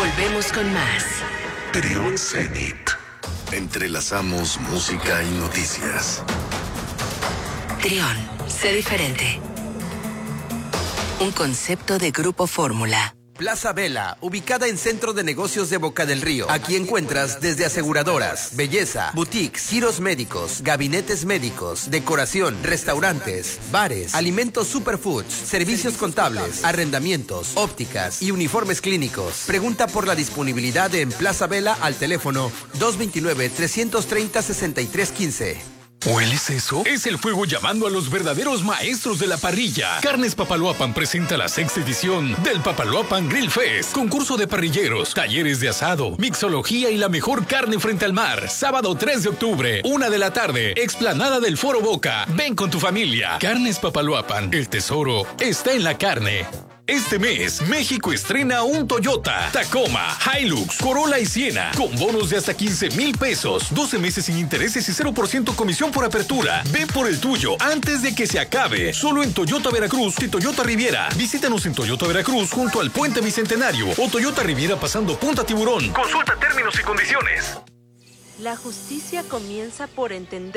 Volvemos con más. Trión Zenit. Entrelazamos música y noticias. Trión, sé diferente. Un concepto de Grupo Fórmula. Plaza Vela, ubicada en Centro de Negocios de Boca del Río. Aquí encuentras desde aseguradoras, belleza, boutiques, giros médicos, gabinetes médicos, decoración, restaurantes, bares, alimentos superfoods, servicios contables, arrendamientos, ópticas y uniformes clínicos. Pregunta por la disponibilidad en Plaza Vela al teléfono 229-330-6315. ¿Hueles eso? Es el fuego llamando a los verdaderos maestros de la parrilla. Carnes Papaloapan presenta la 6ª edición del Papaloapan Grill Fest. Concurso de parrilleros, talleres de asado, mixología y la mejor carne frente al mar. Sábado 3 de octubre, 1 de la tarde, explanada del Foro Boca. Ven con tu familia. Carnes Papaloapan, el tesoro está en la carne. Este mes, México estrena un Toyota, Tacoma, Hilux, Corolla y Siena, con bonos de hasta 15,000 pesos, 12 meses sin intereses y 0% comisión por apertura. Ve por el tuyo antes de que se acabe. Solo en Toyota Veracruz y Toyota Riviera. Visítanos en Toyota Veracruz junto al Puente Bicentenario o Toyota Riviera pasando Punta Tiburón. Consulta términos y condiciones. La justicia comienza por entender